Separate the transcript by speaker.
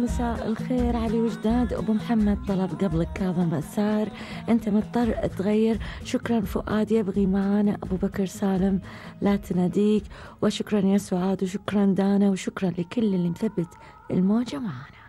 Speaker 1: مساء الخير علي وجداد. أبو محمد طلب قبلك كاظم بسار، أنت مضطر تغير. شكرا فؤاد يبغي معانا. أبو بكر سالم لا تناديك. وشكرا يا سعاد، وشكرا دانا، وشكرا لكل اللي مثبت الموجة معانا.